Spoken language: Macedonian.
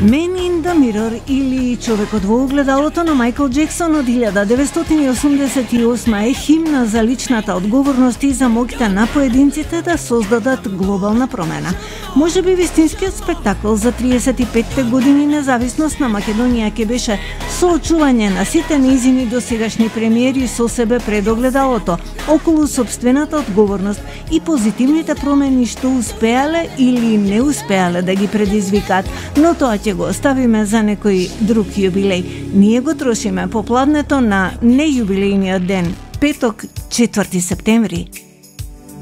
Man in the Mirror или Човекот во огледалото на Мајкл Џексон од 1988 е химна за личната одговорност и за моќта на поединците да создадат глобална промена. Може би вистинскиот спектакл за 35-те години независност на Македонија ќе беше соочување на сите нејзини досегашни премиери со себе пред огледалото, околу собствената одговорност и позитивните промени што успеале или не успеале да ги предизвикаат, но тоа ќе го оставиме за некој друг јубилеј. Ние го трошиме попладнето на нејубилејниот ден, петок, 4 септември.